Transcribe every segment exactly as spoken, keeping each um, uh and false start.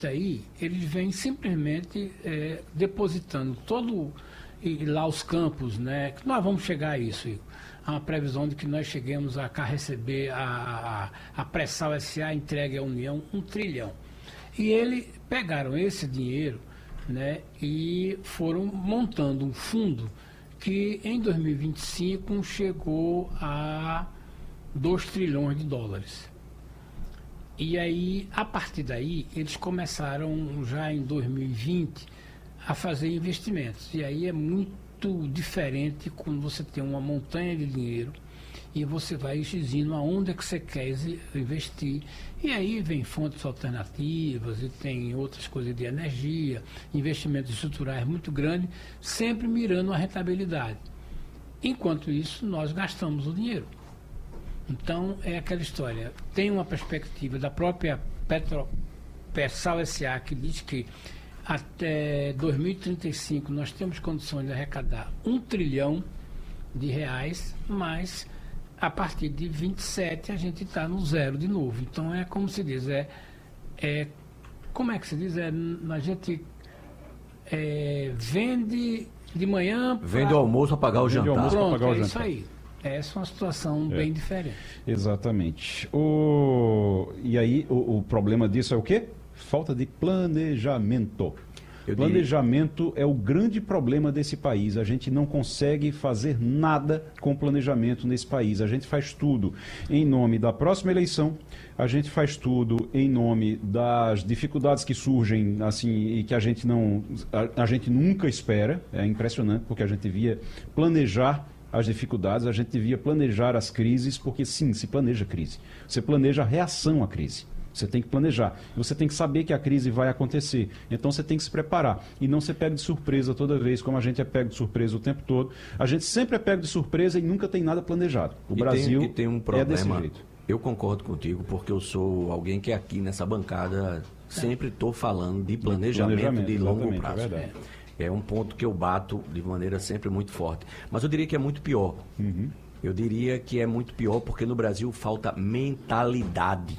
aí, eles vêm simplesmente é, depositando todo e lá os campos, né? Que nós vamos chegar a isso, Igor. Há uma previsão de que nós cheguemos a cá receber a, a, a Pré-Sal S A entregue à União um trilhão. E eles pegaram esse dinheiro, né, e foram montando um fundo que em dois mil e vinte e cinco chegou a dois trilhões de dólares. E aí, a partir daí, eles começaram já em dois mil e vinte a fazer investimentos. E aí é muito diferente quando você tem uma montanha de dinheiro e você vai dizendo aonde é que você quer investir. E aí vem fontes alternativas e tem outras coisas de energia, investimentos estruturais muito grandes, sempre mirando a rentabilidade. Enquanto isso, nós gastamos o dinheiro. Então, é aquela história. Tem uma perspectiva da própria Petro, Pré-Sal S A que diz que até dois mil e trinta e cinco nós temos condições de arrecadar um trilhão de reais, mas a partir de vinte e sete a gente está no zero de novo. Então, é como se diz, é, é como é que se diz? É, a gente é, vende de manhã... Pra... Vende o almoço para pagar o jantar. Pronto, Pronto, pagar é o jantar. isso aí. Essa é uma situação é. bem diferente. Exatamente. O... E aí, o, o problema disso é o quê? Falta de planejamento. Eu planejamento diria... é o grande problema desse país. A gente não consegue fazer nada com planejamento nesse país. A gente faz tudo em nome da próxima eleição, a gente faz tudo em nome das dificuldades que surgem assim e que a gente não, a, a gente nunca espera. É impressionante, porque a gente devia planejar as dificuldades, a gente devia planejar as crises, porque sim, se planeja crise. Você planeja a reação à crise. Você tem que planejar. Você tem que saber que a crise vai acontecer. Então você tem que se preparar. E não ser pego de surpresa toda vez, como a gente é pego de surpresa o tempo todo. A gente sempre é pego de surpresa e nunca tem nada planejado. O e Brasil tem, e tem um problema, é desse jeito. Eu concordo contigo, porque eu sou alguém que aqui nessa bancada sempre estou falando de planejamento, de, planejamento, de longo prazo. É, é um ponto que eu bato de maneira sempre muito forte. Mas eu diria que é muito pior. Uhum. Eu diria que é muito pior porque no Brasil falta mentalidade.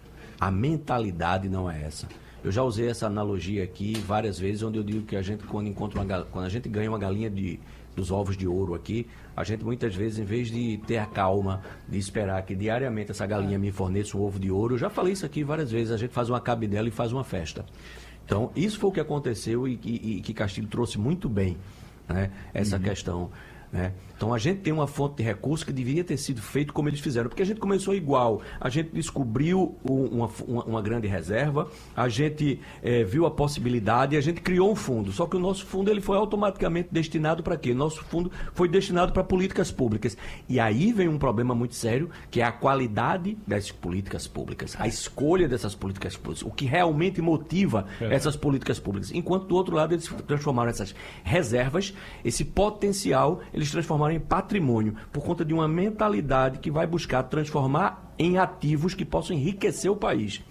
A mentalidade não é essa. Eu já usei essa analogia aqui várias vezes, onde eu digo que a gente, quando, encontra uma, quando a gente ganha uma galinha de, dos ovos de ouro aqui, a gente muitas vezes, em vez de ter a calma, de esperar que diariamente essa galinha me forneça um ovo de ouro, eu já falei isso aqui várias vezes, a gente faz uma cabidela e faz uma festa. Então, isso foi o que aconteceu e que, e, que Castilho trouxe muito bem, né, essa uhum. questão. Né? Então a gente tem uma fonte de recursos que deveria ter sido feito como eles fizeram, porque a gente começou igual, a gente descobriu uma, uma, uma grande reserva, a gente é, viu a possibilidade e a gente criou um fundo, só que o nosso fundo ele foi automaticamente destinado para quê? Nosso fundo foi destinado para políticas públicas, e aí vem um problema muito sério, que é a qualidade das políticas públicas, a escolha dessas políticas públicas, o que realmente motiva é. essas políticas públicas, enquanto do outro lado eles transformaram essas reservas, esse potencial, eles transformaram em patrimônio por conta de uma mentalidade que vai buscar transformar em ativos que possam enriquecer o país.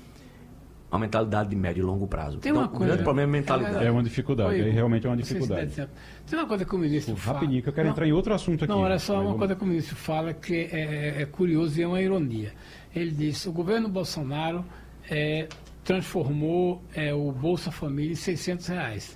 Uma mentalidade de médio e longo prazo. Tem então, uma coisa, o grande problema é a mentalidade. É uma dificuldade, Oi, aí realmente é uma dificuldade. Se tem uma coisa que o ministro Pô, fala... Rapidinho, que eu quero não, entrar em outro assunto aqui. Não, olha só, uma vamos... coisa que o ministro fala que é, é curioso e é uma ironia. Ele disse, o governo Bolsonaro é, transformou é, o Bolsa Família em seiscentos reais.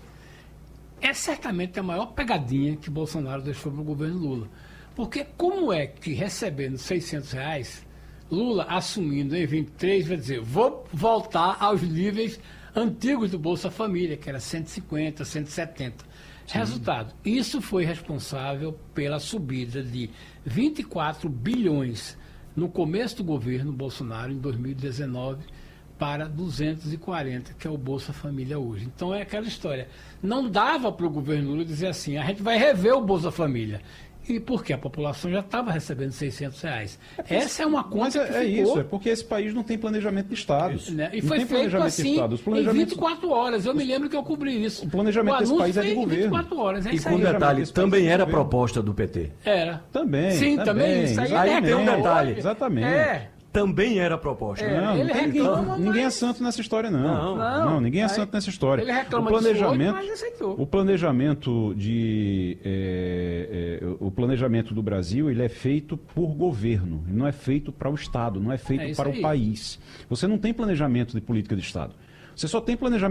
É certamente a maior pegadinha que Bolsonaro deixou para o governo Lula. Porque como é que recebendo seiscentos reais, Lula assumindo em vinte e três vai dizer, vou voltar aos níveis antigos do Bolsa Família, que era cento e cinquenta, cento e setenta. Sim. Resultado, isso foi responsável pela subida de vinte e quatro bilhões no começo do governo Bolsonaro, em dois mil e dezenove, para duzentos e quarenta, que é o Bolsa Família hoje. Então é aquela história. Não dava para o governo Lula dizer assim, a gente vai rever o Bolsa Família. E porque a população já estava recebendo seiscentos reais. É, Essa é uma conta mas é, que é ficou... isso, é porque esse país não tem planejamento de Estado. Né? E não foi tem feito assim planejamento em vinte e quatro horas. Eu me lembro que eu cobri isso. O planejamento o desse país é de governo. vinte e quatro horas. É e com detalhe, também era proposta do P T. Era. Também. Sim, também. também. Isso aí, aí tem um detalhe. Exatamente. É. Também era proposta. É, não, ele não reclama, ninguém, mas... ninguém é santo nessa história, não. Não, não, não ninguém é santo nessa história. Ele reclama o planejamento, disso hoje, mas aceitou. o planejamento de é, é, o planejamento do Brasil, ele é feito por governo, ele não é feito para o Estado, não é feito é para aí. o país. Você não tem planejamento de política de Estado. Você só tem planejamento